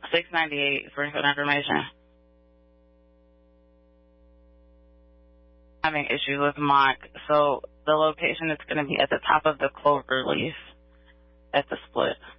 698 for information. Having issues with Mock, so the location is going to be at the top of the clover leaf at the split.